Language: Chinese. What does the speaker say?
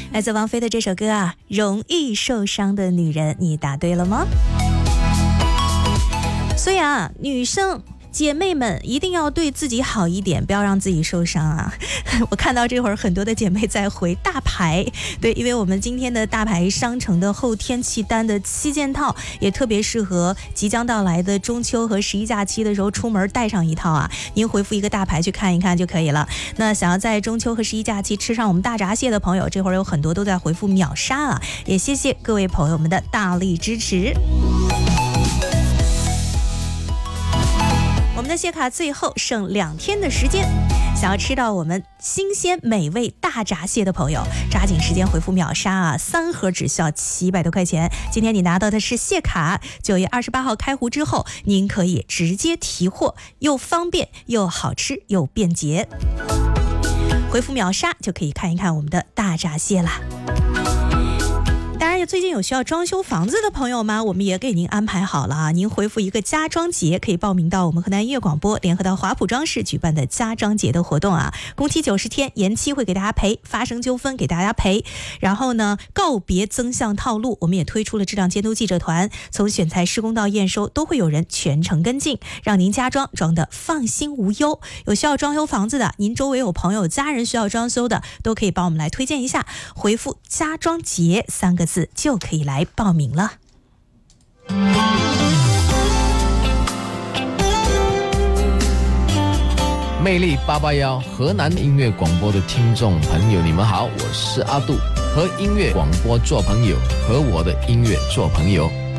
来自王菲的这首歌啊，容易受伤的女人，你答对了吗？所以啊，女生姐妹们一定要对自己好一点，不要让自己受伤啊！我看到这会儿很多的姐妹在回大牌，对，因为我们今天的大牌商城的后天气单的7件套，也特别适合即将到来的中秋和11假期的时候出门带上一套啊！您回复一个大牌去看一看就可以了。那想要在中秋和11假期吃上我们大闸蟹的朋友，这会儿有很多都在回复秒杀啊！也谢谢各位朋友们的大力支持。我们的蟹卡最后剩2天的时间，想要吃到我们新鲜美味大闸蟹的朋友，抓紧时间回复秒杀啊！3盒只需要700多块钱。今天你拿到的是蟹卡，9月28号开壶之后，您可以直接提货，又方便又好吃又便捷。回复秒杀就可以看一看我们的大闸蟹啦。当然，最近有需要装修房子的朋友吗？我们也给您安排好了啊！您回复一个家装节，可以报名到我们河南音乐广播联合到华普装饰举办的家装节的活动啊！工期90天，延期会给大家赔，发生纠纷给大家赔。然后呢，告别增项套路，我们也推出了质量监督记者团，从选材施工到验收都会有人全程跟进，让您家装装得放心无忧。有需要装修房子的，您周围有朋友家人需要装修的，都可以帮我们来推荐一下，回复家装节3个字就可以来报名了。 魅力881河南音乐广播的听众朋友，你们好，我是阿杜，和音乐广播做朋友，和我的音乐做朋友。